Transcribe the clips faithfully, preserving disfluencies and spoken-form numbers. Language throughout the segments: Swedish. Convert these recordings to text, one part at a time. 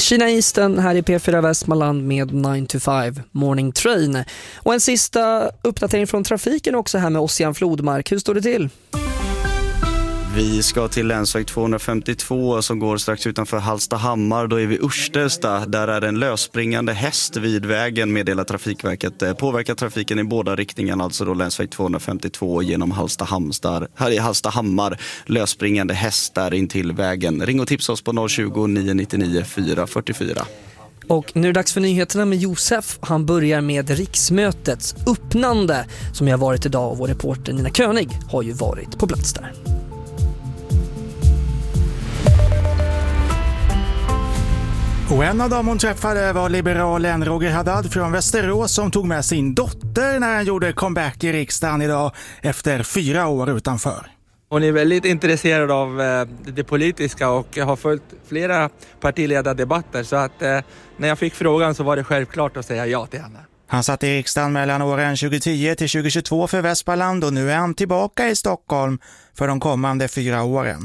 Kina Eastern här i P fyra Västmanland med nine to five Morning Train. Och en sista uppdatering från trafiken också här med Ossian Flodmark. Hur står det till? Vi ska till länsväg tvåhundrafemtiotvå som går strax utanför Hallstahammar. Då är vi Urstesta. Där är en lösspringande häst vid vägen, meddelar Trafikverket. Påverkar trafiken i båda riktningarna, alltså då länsväg tvåhundrafemtiotvå genom Hallstahammar. Här i Hallstahammar, lösspringande häst där in till vägen. Ring och tipsa oss på noll tjugo, nio nio nio, fyra fyra fyra. Och nu är det dags för nyheterna med Josef. Han börjar med riksmötets öppnande som jag har varit idag, och vår reporter Nina König har ju varit på plats där. Och en av dem hon träffade var liberalen Roger Haddad från Västerås som tog med sin dotter när han gjorde comeback i riksdagen idag efter fyra år utanför. Hon är väldigt intresserad av det politiska och har följt flera partiledardebatter, så att när jag fick frågan så var det självklart att säga ja till henne. Han satt i riksdagen mellan åren tjugohundratio till tjugohundratjugotvå för Västmanland och nu är han tillbaka i Stockholm för de kommande fyra åren.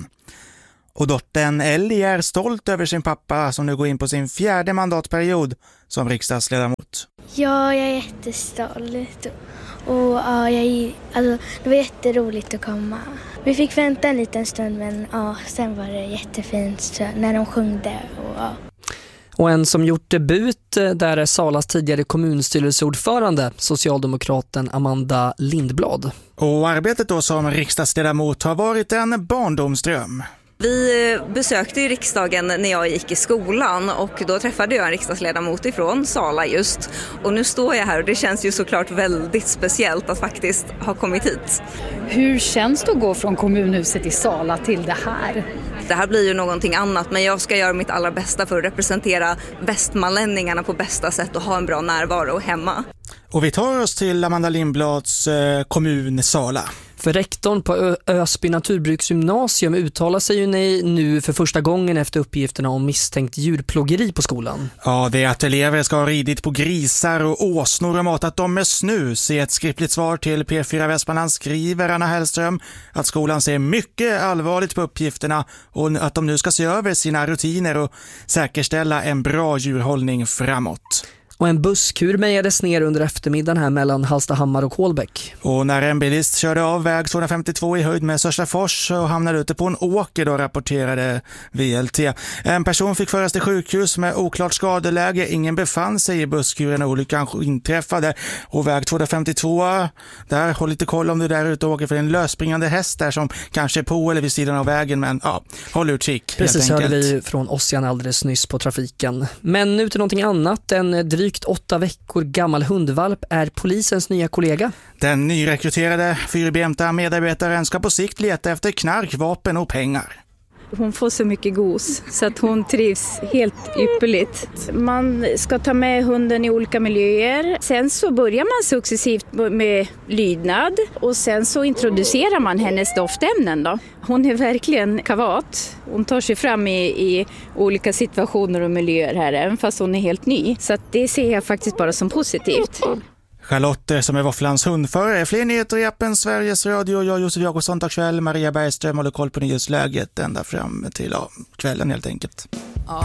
Och dottern Ellie är stolt över sin pappa som nu går in på sin fjärde mandatperiod som riksdagsledamot. Ja, jag är jättestolt. Och ja, jag, alltså, det var jätteroligt att komma. Vi fick vänta en liten stund, men ja, sen var det jättefint så, när de sjungde. Och, ja. Och en som gjort debut där är Salas tidigare kommunstyrelseordförande, socialdemokraten Amanda Lindblad. Och arbetet då som riksdagsledamot har varit en barndomsdröm. Vi besökte ju riksdagen när jag gick i skolan och då träffade jag en riksdagsledamot ifrån Sala just. Och nu står jag här och det känns ju såklart väldigt speciellt att faktiskt ha kommit hit. Hur känns det att gå från kommunhuset i Sala till det här? Det här blir ju någonting annat, men jag ska göra mitt allra bästa för att representera västmanlänningarna på bästa sätt och ha en bra närvaro hemma. Och vi tar oss till Amanda Lindblads eh, kommun Sala. För rektorn på Ö- Ösby naturbruksgymnasium uttalar sig ju nej nu för första gången efter uppgifterna om misstänkt djurplågeri på skolan. Ja, det är att elever ska ha ridit på grisar och åsnor och matat dem med snus. I ett skriftligt svar till P fyra Västmanland skriver Anna Hellström att skolan ser mycket allvarligt på uppgifterna och att de nu ska se över sina rutiner och säkerställa en bra djurhållning framåt. Och en busskur mejades ner under eftermiddagen här mellan Hallstahammar och Kolbäck. Och när en bilist körde av väg tvåhundrafemtiotvå i höjd med Sörstafors och hamnade ute på en åker, då rapporterade V L T. En person fick föras till sjukhus med oklart skadeläge. Ingen befann sig i busskuren när olyckan inträffade. Och väg tvåhundrafemtiotvå, där håll lite koll om du där ute och åker, för en lösspringande häst där som kanske är på eller vid sidan av vägen. Men ja, håll utkik. Precis, hörde vi från Ossian alldeles nyss på trafiken. Men nu till någonting annat. En drygt åtta veckor gammal hundvalp är polisens nya kollega. Den nyrekryterade fyrbenta medarbetaren ska på sikt leta efter knark, vapen och pengar. Hon får så mycket gos så att hon trivs helt ypperligt. Man ska ta med hunden i olika miljöer. Sen så börjar man successivt med lydnad och sen så introducerar man hennes doftämnen då. Hon är verkligen kavat. Hon tar sig fram i, i olika situationer och miljöer här, även fast hon är helt ny. Så att det ser jag faktiskt bara som positivt. Charlotte som är Våfflans hundförare. Fler nyheter i appen Sveriges Radio. Jag, Josef Jakobsson, tack själv. Maria Bergström håller koll på nyhetsläget ända fram till ja, kvällen helt enkelt. Ja,